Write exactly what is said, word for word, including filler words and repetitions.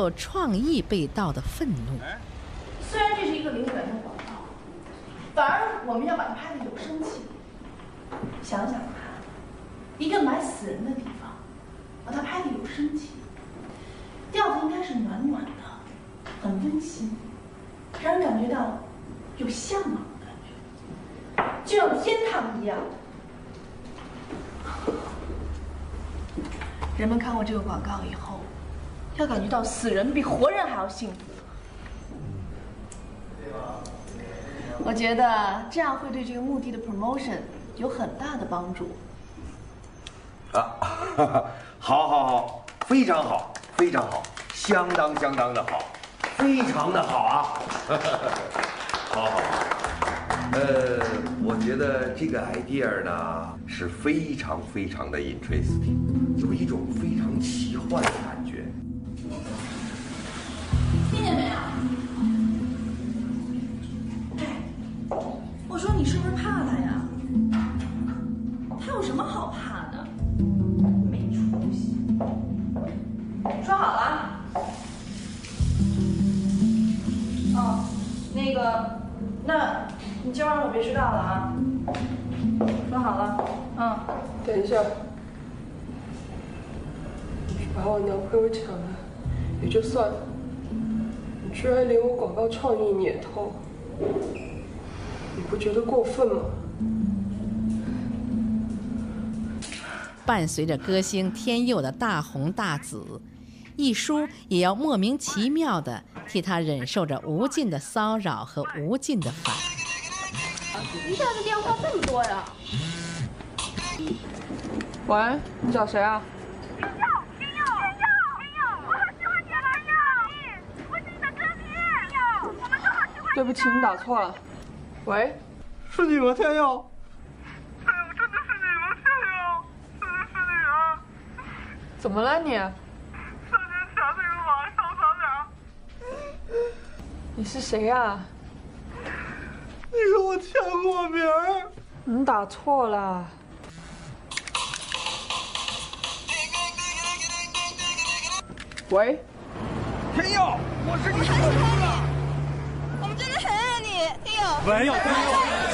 受创意被盗的愤怒。 虽然这是一个零元的广告，反而我们要把它拍得有生气。想想看，一个埋死人的地方，把它拍得有生气，调子应该是暖暖的，很温馨，让人感觉到有向往的感觉，就像天堂一样。人们看过这个广告以后，要感觉到死人比活人还要幸福。我觉得这样会对这个墓地的 promotion 有很大的帮助。 啊，好，好，好，非常好，非常好，相当相当的好，非常的好啊！好好，呃，我觉得这个 idea 呢是非常非常的 interesting， 有一种非常奇幻的感觉。 听见没有？我说你是不是怕他呀？他有什么好怕的？没出息。说好了。哦，那个，那你今晚上可别迟到了啊。说好了。嗯。 等一下，你把我男朋友抢了也就算了，你居然连我广告创意你也偷。你不觉得过分吗？ 伴随着歌星天佑的大红大紫，一书也要莫名其妙地替他忍受着无尽的骚扰和无尽的烦。 一下子电话这么多呀？ 喂，你找谁啊？ 天佑，天佑，天佑，天佑，我好喜欢你啊，天佑，我是你的歌迷，天佑，我们都好喜欢你。 对不起，你打错了。喂， 是你吗，天佑？ 哎呦，真的是你吗，天佑？真的是你啊！ 怎么了你？ 三年前那个晚上，咱俩。 你是谁呀？ 你给我签过名儿。 你打错了。喂， 天佑，我是你的粉丝。 我们真的很爱你，天佑。 没有，天佑。